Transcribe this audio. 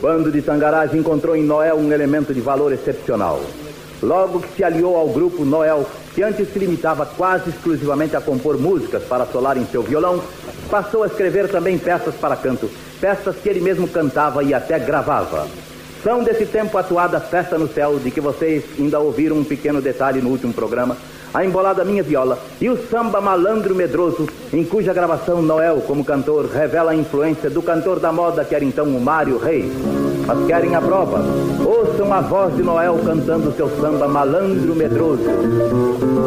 bando de Tangarás encontrou em Noel um elemento de valor excepcional. Logo que se aliou ao grupo, Noel, que antes se limitava quase exclusivamente a compor músicas para solar em seu violão, passou a escrever também peças para canto, peças que ele mesmo cantava e até gravava. São desse tempo atuada Festa no Céu, de que vocês ainda ouviram um pequeno detalhe no último programa, a Embolada Minha Viola e o samba Malandro Medroso, em cuja gravação Noel, como cantor, revela a influência do cantor da moda que era então o Mário Reis. Mas querem a prova? Ouçam a voz de Noel cantando seu samba Malandro Medroso.